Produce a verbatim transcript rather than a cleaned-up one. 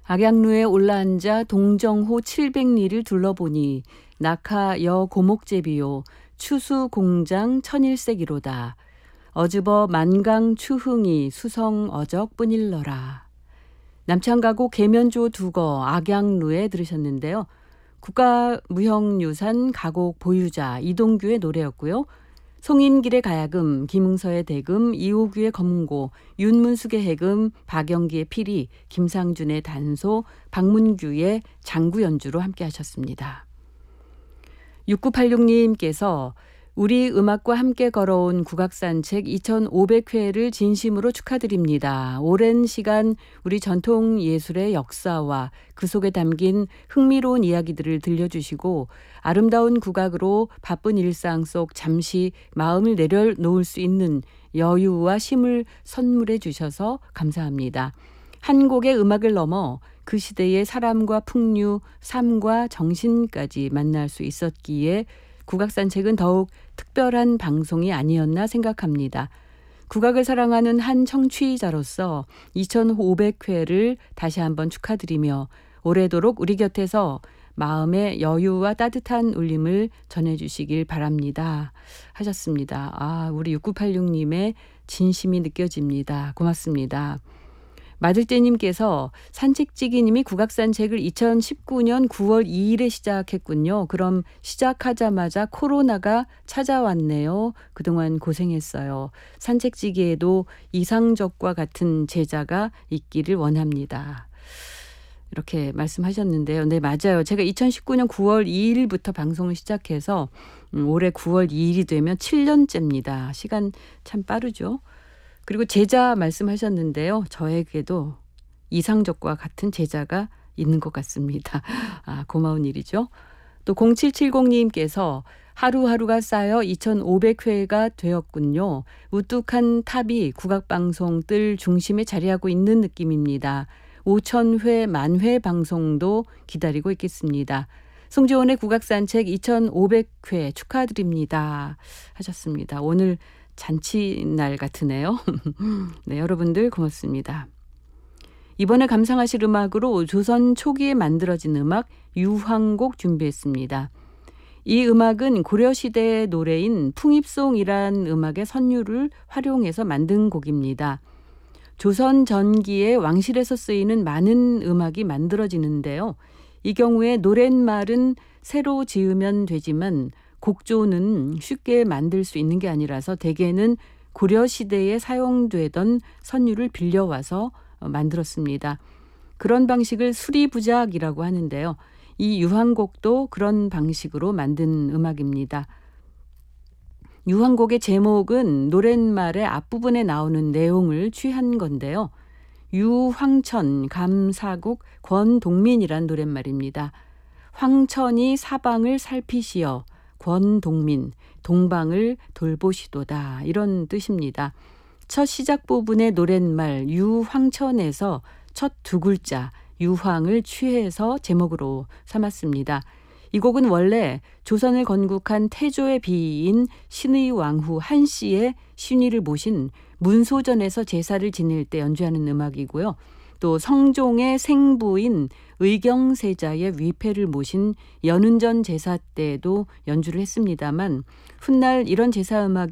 악양루에 올라앉아 동정호 칠백리를 둘러보니 낙하 여 고목제비요 추수공장 천일색이로다. 어즈버 만강 추흥이 수성 어적뿐일러라. 남창가곡 계면조 두거 악양루에 들으셨는데요. 국가무형유산 가곡 보유자 이동규의 노래였고요. 송인길의 가야금, 김응서의 대금, 이호규의 검고, 윤문숙의 해금, 박영기의 피리, 김상준의 단소, 박문규의 장구 연주로 함께 하셨습니다. 육구팔육님께서 우리 음악과 함께 걸어온 국악산책 이천오백 회를 진심으로 축하드립니다. 오랜 시간 우리 전통 예술의 역사와 그 속에 담긴 흥미로운 이야기들을 들려주시고 아름다운 국악으로 바쁜 일상 속 잠시 마음을 내려놓을 수 있는 여유와 쉼을 선물해 주셔서 감사합니다. 한 곡의 음악을 넘어 그 시대의 사람과 풍류, 삶과 정신까지 만날 수 있었기에 국악산책은 더욱 특별한 방송이 아니었나 생각합니다. 국악을 사랑하는 한 청취자로서 이천오백 회를 다시 한번 축하드리며 오래도록 우리 곁에서 마음의 여유와 따뜻한 울림을 전해주시길 바랍니다. 하셨습니다. 아, 우리 육구팔육님의 진심이 느껴집니다. 고맙습니다. 마들떼님께서 산책지기님이 국악산책을 이천십구년 구월 이일에 시작했군요. 그럼 시작하자마자 코로나가 찾아왔네요. 그동안 고생했어요. 산책지기에도 이상적과 같은 제자가 있기를 원합니다. 이렇게 말씀하셨는데요. 네, 맞아요. 제가 이천십구년 구월 이일부터 방송을 시작해서 올해 구월 이일이 되면 칠 년째입니다. 시간 참 빠르죠. 그리고 제자 말씀하셨는데요. 저에게도 이상적과 같은 제자가 있는 것 같습니다. 아, 고마운 일이죠. 또 공칠칠공님께서 하루하루가 쌓여 이천오백 회가 되었군요. 우뚝한 탑이 국악방송 뜰 중심에 자리하고 있는 느낌입니다. 오천 회, 만 회 방송도 기다리고 있겠습니다. 송지원의 국악산책 이천오백 회 축하드립니다. 하셨습니다. 오늘 잔치날 같으네요. 네, 여러분들 고맙습니다. 이번에 감상하실 음악으로 조선 초기에 만들어진 음악 유황곡 준비했습니다. 이 음악은 고려시대의 노래인 풍입송이란 음악의 선율을 활용해서 만든 곡입니다. 조선 전기의 왕실에서 쓰이는 많은 음악이 만들어지는데요. 이 경우에 노랫말은 새로 지으면 되지만 곡조는 쉽게 만들 수 있는 게 아니라서 대개는 고려시대에 사용되던 선율을 빌려와서 만들었습니다. 그런 방식을 수리부작이라고 하는데요. 이 유황곡도 그런 방식으로 만든 음악입니다. 유황곡의 제목은 노랫말의 앞부분에 나오는 내용을 취한 건데요. 유황천 감사국 권동민이란 노랫말입니다. 황천이 사방을 살피시어 권동민, 동방을 돌보시도다. 이런 뜻입니다. 첫 시작 부분의 노랫말 유황천에서 첫 두 글자 유황을 취해서 제목으로 삼았습니다. 이 곡은 원래 조선을 건국한 태조의 비인 신의 왕후 한씨의 신의를 모신 문소전에서 제사를 지낼 때 연주하는 음악이고요. 또 성종의 생부인 의경세자의 위패를 모신 연운전 제사 때도 연주를 했습니다만 훗날 이런 제사 음악이